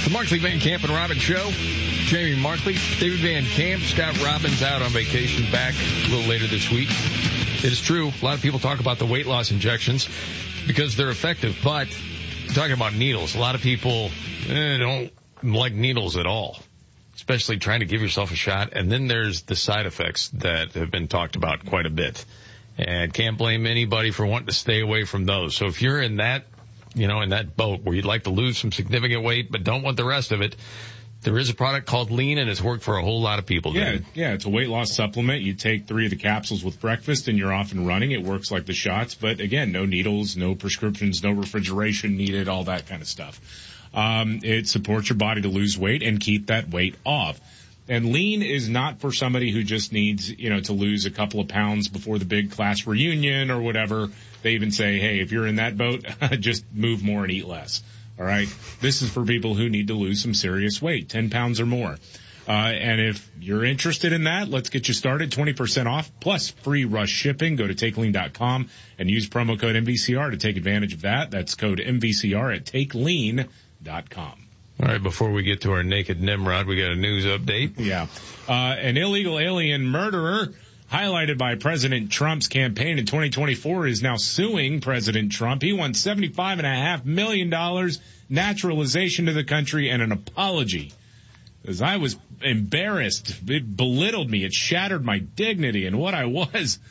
The Markley, Van Camp, and Robbins Show. Jamie Markley, David Van Camp, Scott Robbins out on vacation, back a little later this week. It is true, a lot of people talk about the weight loss injections because they're effective, but talking about needles, a lot of people don't like needles at all, especially trying to give yourself a shot. And then there's the side effects that have been talked about quite a bit. And can't blame anybody for wanting to stay away from those. So if you're in that, in that boat where you'd like to lose some significant weight but don't want the rest of it, there is a product called Lean, and it's worked for a whole lot of people. Yeah, it's a weight loss supplement. You take 3 of the capsules with breakfast, and you're off and running. It works like the shots, but again, no needles, no prescriptions, no refrigeration needed, all that kind of stuff. It supports your body to lose weight and keep that weight off. And Lean is not for somebody who just needs, to lose a couple of pounds before the big class reunion or whatever. They even say, hey, if you're in that boat, just move more and eat less. All right. This is for people who need to lose some serious weight, 10 pounds or more. And if you're interested in that, let's get you started. 20% off plus free rush shipping. Go to TakeLean.com and use promo code MVCR to take advantage of that. That's code MVCR at TakeLean.com. All right. Before we get to our naked Nimrod, we got a news update. Yeah. An illegal alien murderer highlighted by President Trump's campaign in 2024 is now suing President Trump. He wants $75.5 million, naturalization to the country, and an apology. Because I was embarrassed. It belittled me. It shattered my dignity and what I was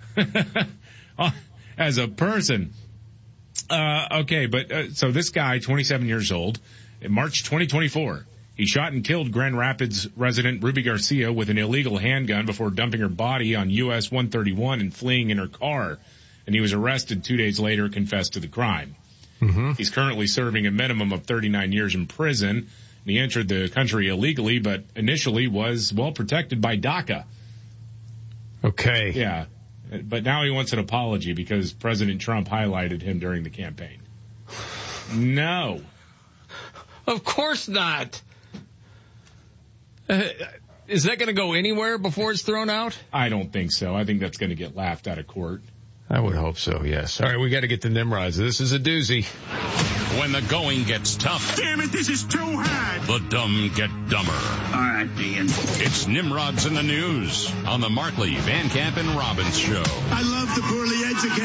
as a person. So this guy, 27 years old, in March 2024, he shot and killed Grand Rapids resident Ruby Garcia with an illegal handgun before dumping her body on US 131 and fleeing in her car. And he was arrested 2 days later, confessed to the crime. Mm-hmm. He's currently serving a minimum of 39 years in prison. And he entered the country illegally, but initially was well protected by DACA. Okay. Yeah. But now he wants an apology because President Trump highlighted him during the campaign. No. Of course not. Is that going to go anywhere before it's thrown out? I don't think so. I think that's going to get laughed out of court. I would hope so, yes. All right, we got to get to Nimrods. This is a doozy. When the going gets tough. Damn it, this is too hard. The dumb get dumber. All right, Dean. It's Nimrods in the News on the Markley, Van Camp, and Robbins Show. I love the poorly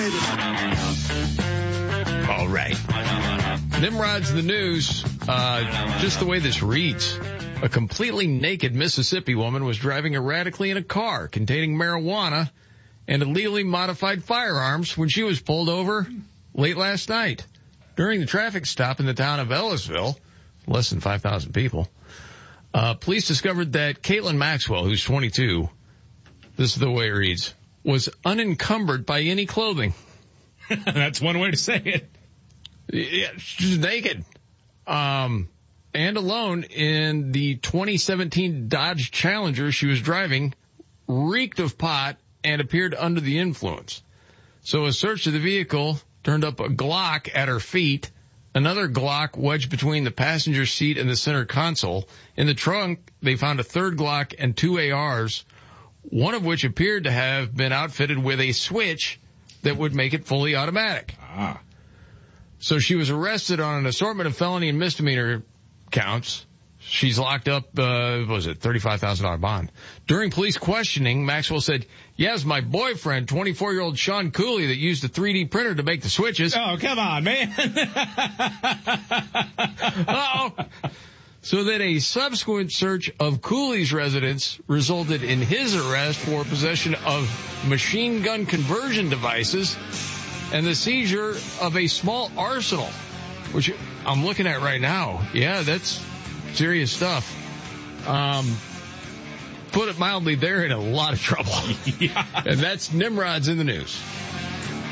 educated. All right. Nimrods in the News, just the way this reads. A completely naked Mississippi woman was driving erratically in a car containing marijuana and illegally modified firearms when she was pulled over late last night. During the traffic stop in the town of Ellisville, less than 5,000 people, police discovered that Caitlin Maxwell, who's 22, this is the way it reads, was unencumbered by any clothing. That's one way to say it. Yeah, she's naked. And alone in the 2017 Dodge Challenger she was driving, reeked of pot and appeared under the influence. So a search of the vehicle turned up a Glock at her feet, another Glock wedged between the passenger seat and the center console. In the trunk, they found a third Glock and 2 ARs, one of which appeared to have been outfitted with a switch that would make it fully automatic. So she was arrested on an assortment of felony and misdemeanor counts. She's locked up, $35,000 bond. During police questioning, Maxwell said, yes, my boyfriend, 24-year-old Sean Cooley, that used a 3D printer to make the switches. Oh, come on, man. So that a subsequent search of Cooley's residence resulted in his arrest for possession of machine gun conversion devices and the seizure of a small arsenal, which I'm looking at right now. Yeah, that's serious stuff. Put it mildly, they're in a lot of trouble. Yeah. And that's Nimrods in the News.